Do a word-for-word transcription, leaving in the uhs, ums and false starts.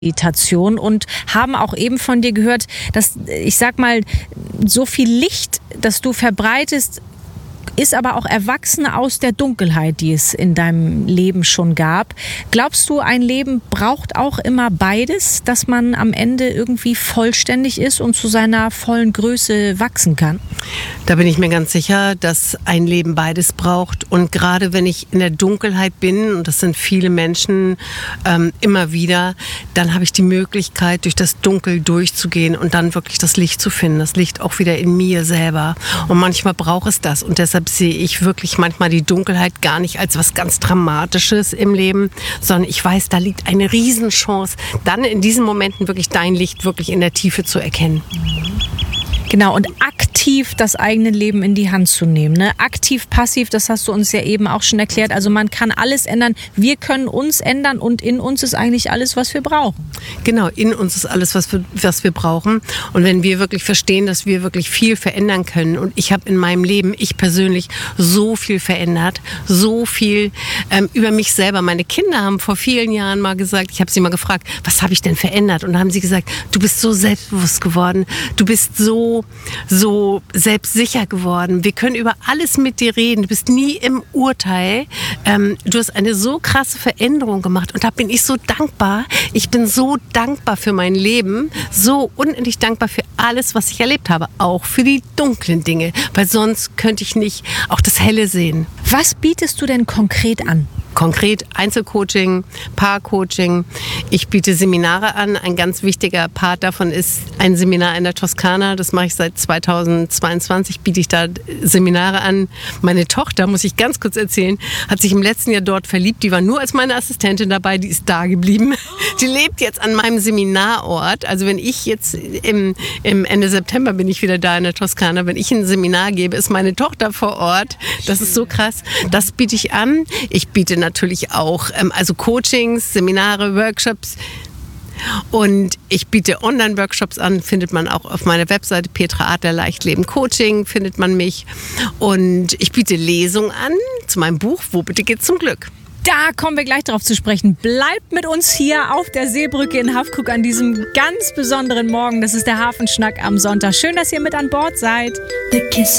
Meditation und haben auch eben von dir gehört, dass, ich sag mal, so viel Licht, das du verbreitest, ist aber auch erwachsen aus der Dunkelheit, die es in deinem Leben schon gab. Glaubst du, ein Leben braucht auch immer beides, dass man am Ende irgendwie vollständig ist und zu seiner vollen Größe wachsen kann? Da bin ich mir ganz sicher, dass ein Leben beides braucht. Und gerade wenn ich in der Dunkelheit bin, und das sind viele Menschen ähm, immer wieder, dann habe ich die Möglichkeit, durch das Dunkel durchzugehen und dann wirklich das Licht zu finden. Das Licht auch wieder in mir selber. Und manchmal braucht es das. Und deshalb sehe ich wirklich manchmal die Dunkelheit gar nicht als was ganz Dramatisches im Leben, sondern ich weiß, da liegt eine Riesenchance, dann in diesen Momenten wirklich dein Licht wirklich in der Tiefe zu erkennen. Genau, und aktiv das eigene Leben in die Hand zu nehmen. Ne? Aktiv, passiv, das hast du uns ja eben auch schon erklärt. Also man kann alles ändern. Wir können uns ändern und in uns ist eigentlich alles, was wir brauchen. Genau, in uns ist alles, was wir, was wir brauchen. Und wenn wir wirklich verstehen, dass wir wirklich viel verändern können. Und ich habe in meinem Leben, ich persönlich, so viel verändert, so viel ähm, über mich selber. Meine Kinder haben vor vielen Jahren mal gesagt, ich habe sie mal gefragt, was habe ich denn verändert? Und dann haben sie gesagt, du bist so selbstbewusst geworden, du bist so so selbstsicher geworden. Wir können über alles mit dir reden. Du bist nie im Urteil. Ähm, du hast eine so krasse Veränderung gemacht und da bin ich so dankbar. Ich bin so dankbar für mein Leben, so unendlich dankbar für alles, was ich erlebt habe, auch für die dunklen Dinge, weil sonst könnte ich nicht auch das Helle sehen. Was bietest du denn konkret an? Konkret Einzelcoaching, Paarcoaching. Ich biete Seminare an. Ein ganz wichtiger Part davon ist ein Seminar in der Toskana. Das mache ich seit zweitausendzweiundzwanzig, biete ich da Seminare an. Meine Tochter, muss ich ganz kurz erzählen, hat sich im letzten Jahr dort verliebt. Die war nur als meine Assistentin dabei, die ist da geblieben. Die lebt jetzt an meinem Seminarort. Also wenn ich jetzt im, im Ende September bin ich wieder da in der Toskana. Wenn ich ein Seminar gebe, ist meine Tochter vor Ort. Das ist so krass. Das biete ich an. Ich biete natürlich auch ähm, also Coachings, Seminare, Workshops und ich biete Online-Workshops an, findet man auch auf meiner Webseite Petra Adler Leichtleben Coaching, findet man mich und ich biete Lesungen an zu meinem Buch Wo bitte geht's zum Glück. Da kommen wir gleich drauf zu sprechen. Bleibt mit uns hier auf der Seebrücke in Haffkrug an diesem ganz besonderen Morgen. Das ist der Hafenschnack am Sonntag. Schön, dass ihr mit an Bord seid. The kiss